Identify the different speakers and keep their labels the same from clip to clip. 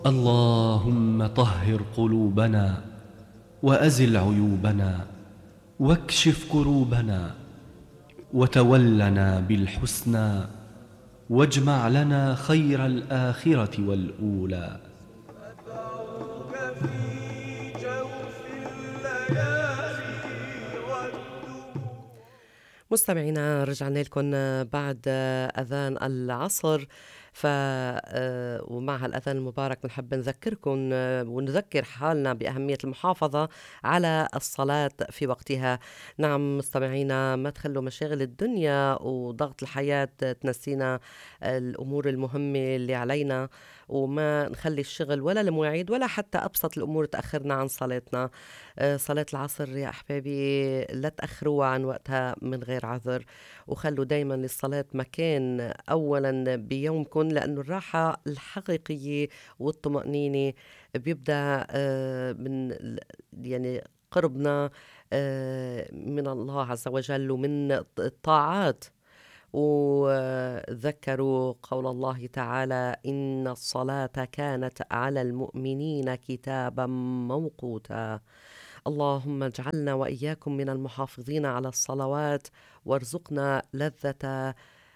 Speaker 1: اللهم طهر قلوبنا وأزل عيوبنا واكشف كروبنا وتولنا بالحسنى واجمع لنا خير الآخرة والأولى.
Speaker 2: مستمعينا، رجعنا لكم بعد أذان العصر. ومع هالأذان المبارك بنحب نذكركم ونذكر حالنا بأهمية المحافظة على الصلاة في وقتها. نعم مستمعينا، ما تخلوا مشاغل الدنيا وضغط الحياة تنسينا الأمور المهمة اللي علينا، وما نخلي الشغل ولا المواعيد ولا حتى أبسط الأمور تأخرنا عن صلاتنا. صلاة العصر يا أحبابي لا تأخروها عن وقتها من غير عذر، وخلوا دايما للصلاة مكان أولا بيومكم، لأنه الراحة الحقيقية والطمأنينة بيبدأ من يعني قربنا من الله عز وجل ومن الطاعات. وذكروا قول الله تعالى: إن الصلاة كانت على المؤمنين كتابا موقوتا. اللهم اجعلنا وإياكم من المحافظين على الصلوات، وارزقنا لذة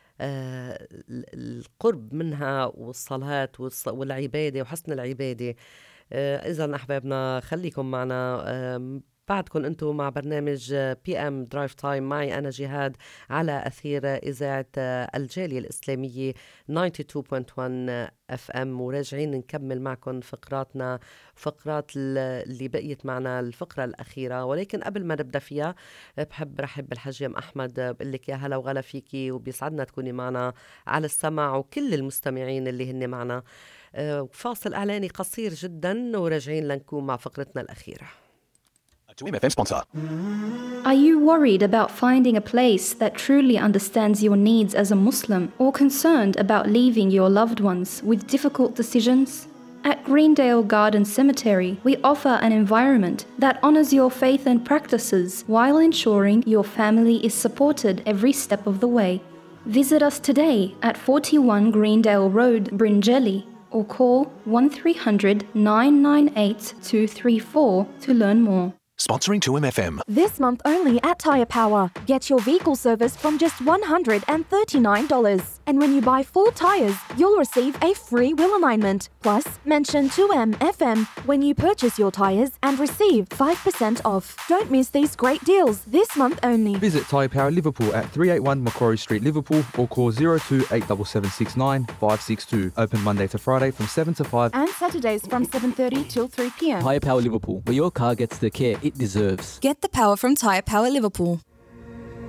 Speaker 2: القرب منها والصلاة والعبادة وحسن العبادة. إذن أحبابنا خليكم معنا بعدكم أنتم مع برنامج بي ام درايف تايم معي أنا جهاد على أثير إذاعة الجالية الإسلامية 92.1 اف ام، وراجعين نكمل معكم فقرات اللي بقيت معنا الفقرة الأخيرة. ولكن قبل ما نبدأ فيها بحب رحب بالحجيم أحمد، بقول لك يا هلا وغلا فيكي، وبيسعدنا تكوني معنا على السمع، وكل المستمعين اللي هن معنا. فاصل إعلاني قصير جدا وراجعين لنكون مع فقرتنا الأخيرة.
Speaker 3: MFM sponsor.
Speaker 4: Are you worried about finding a place that truly understands your needs as a Muslim, or concerned about leaving your loved ones with difficult decisions? At Greendale Garden Cemetery, we offer an environment that honors your faith and practices while ensuring your family is supported every step of the way. Visit us today at 41 Greendale Road, Bringelly, or call 1300 998 234 to learn more.
Speaker 3: Sponsoring 2MFM.
Speaker 5: This month only at Tyre Power. Get your vehicle serviced from just $139. And when you buy 4 tyres, you'll receive a free wheel alignment. Plus, mention 2MFM when you purchase your tyres and receive 5% off. Don't miss these great deals this month only.
Speaker 6: Visit Tyre Power Liverpool at 381 Macquarie Street, Liverpool, or call 028776 562. Open Monday to Friday from 7 to 5.
Speaker 5: And Saturdays from 7:30 till 3 p.m.
Speaker 7: Tyre Power Liverpool, where your car gets the care it deserves.
Speaker 8: Get the power from Tyre Power Liverpool.